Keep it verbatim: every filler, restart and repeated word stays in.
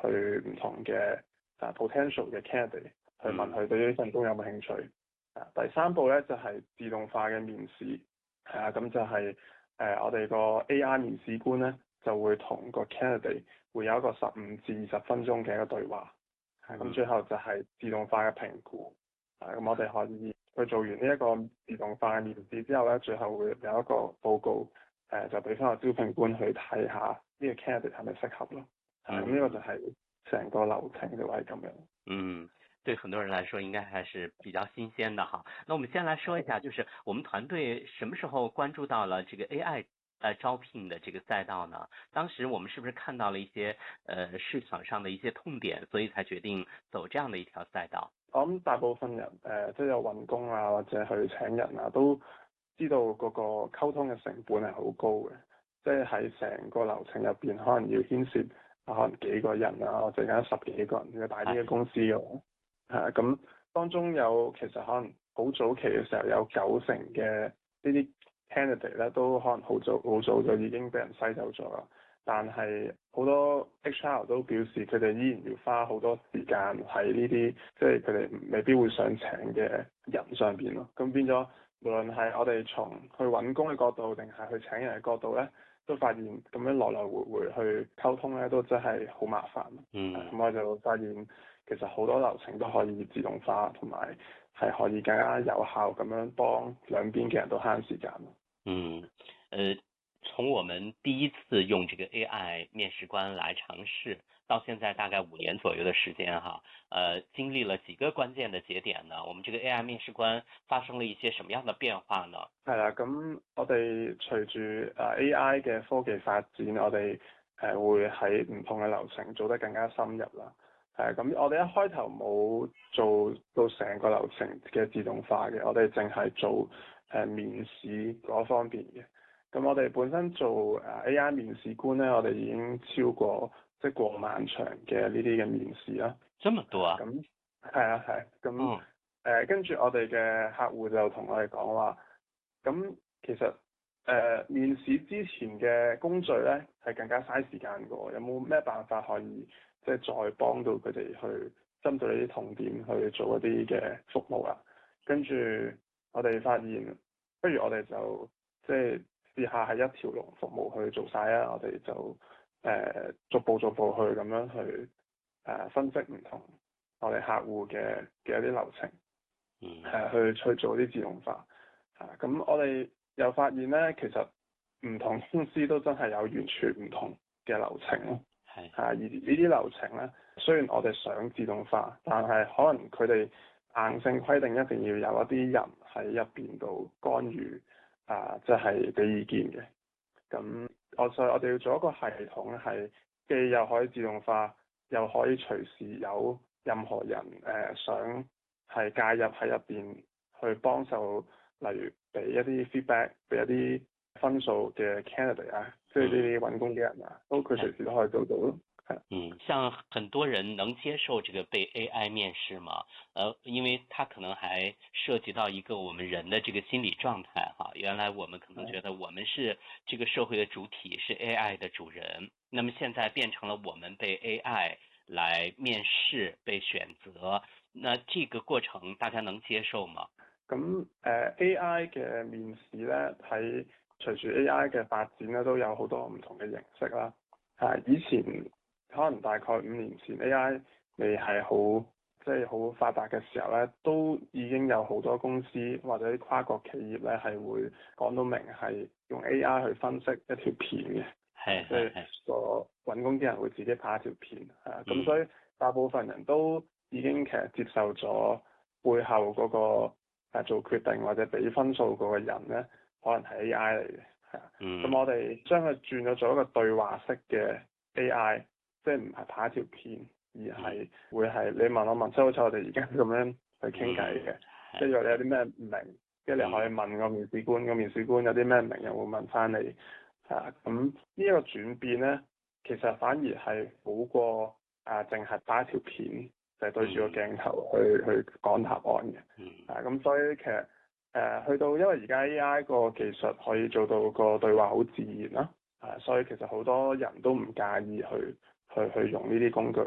去唔同嘅啊 potential 嘅 candidate 去問佢對呢份工有冇興趣。啊，第三步咧就係、是、自動化嘅面試，係啊，咁就係、是、誒、呃、我哋個 A I 面試官咧就會同個 candidate 會有一個十五至二十分鐘嘅一個對話，係咁、嗯、最後就係自動化嘅評估，啊咁我哋可以去做完呢一個自動化嘅面試之後咧，最後會有一個報告，誒、呃、就俾翻個招聘官去睇下呢個 candidate 係咪適合咯，係咁呢個就係成個流程就係咁樣。 嗯。對很多人來說應該還是比較新鮮的哈。那我們先來說一下，就是我們團隊什麼時候關注到了這個 A I 呃招聘的這個賽道呢？當時我們是不是看到了一些呃市場上的一些痛點，所以才決定走這樣的一條賽道？ 我諗大部分人誒即係有揾工啊或者去請人啊，都知道嗰個溝通嘅成本係好高嘅，即係喺成個流程入邊可能要牽涉可能幾個人啊，或者間十幾個人嘅大啲嘅公司嘅話。係咁、啊、當中有其實可能好早期嘅時候有九成嘅呢啲 candidate 咧都可能好早好早就已經俾人篩走咗啦，但係好多 H R 都表示佢哋依然要花好多時間喺呢啲即係佢哋未必會想請嘅人上邊咯，咁變咗無論係我哋從去揾工嘅角度定係去請人嘅角度咧，都發現咁樣來來回回去溝通咧都真係好麻煩。 嗯， 咁、啊、我就發現其實好多流程都可以自動化，同埋係可以更加有效咁樣幫兩邊嘅人都慳時間。 嗯，呃，從我們第一次用這個 A I 面試官來嘗試，到現在大概五年左右的時間哈，呃，經歷了幾個關鍵的節點呢？我們這個 A I 面試官發生了一些什麼樣的變化呢？ 係啦，咁我哋隨住誒 A I 嘅科技發展，我哋誒會喺唔同嘅流程做得更加深入啦。係咁，我哋一開頭冇做到成個流程嘅自動化嘅，我哋淨係做誒面試嗰方面嘅。咁我哋本身做誒 A I 面試官咧，我哋已經超過即係過萬場嘅呢啲嘅面試啦。 這麼多啊？ 咁係啊係，咁誒跟住我哋嘅客戶就同我哋講話，咁其實誒、呃、面試之前嘅工序咧係更加嘥時間嘅，有冇咩辦法可以即係再幫到佢哋去針對呢啲痛點去做一啲嘅服務啊？跟住我哋發現，不如我哋就即係試下係一條龍服務去做晒啊！我哋就誒、呃、逐步逐步去咁樣去誒、呃、分析唔同我哋客戶嘅嘅一啲流程，誒、呃、去去做啲自動化。啊，咁我哋又發現咧，其實唔同公司都真係有完全唔同嘅流程咯。係啊，而呢啲流程咧，雖然我哋想自動化，但係可能佢哋硬性規定一定要有一啲人喺入邊度干預啊，即係俾意見嘅。咁我所以我哋要做一個系統，係既又可以自動化，又可以隨時有任何人誒、呃、想係介入喺入邊去幫手，例如俾一啲 feedback，俾一啲分數嘅 candidate 啊，即係呢啲揾工嘅人啊，都佢隨時都可以做到咯。 嗯，像很多人能接受這個被 A I 面試嗎？呃，因為它可能還涉及到一個我們人的這個心理狀態哈。原來我們可能覺得我們是這個社會的主體，是 A I 的主人，那麼現在變成了我們被 A I 來面試、被選擇，那這個過程大家能接受嗎？ 咁誒、呃、A I 嘅面試咧，喺隨住 A I 嘅發展咧，都有好多唔同嘅形式啦。係、啊、以前可能大概五年前 A I 未係好即係好發達嘅時候咧，都已經有好多公司或者啲跨國企業咧係會講到明係用 A I 去分析一條片嘅。係即係個揾工啲人會自己拍一條片。係啊，咁、嗯、所以大部分人都已經其實接受咗背後嗰、那個。誒做決定或者俾分數嗰個人咧，可能係 A I 嚟嘅，係啊。咁、嗯、我哋將佢轉咗做一個對話式嘅 A I，即係唔係拍一條片，而係會係你問我問，即係好似我哋而家咁樣去傾偈嘅。即係如果你有啲咩唔明，跟住你可以問個面試官，個面試官有啲咩唔明又會問翻你。係啊，咁呢一個轉變咧，其實反而係好過誒淨係拍一條片。就係對住個鏡頭去、嗯、去講答案嘅，嗯、啊咁所以其實誒、呃、去到因為而家 A I 個技術可以做到個對話好自然啦，啊所以其實好多人都唔介意去去去用呢啲工具。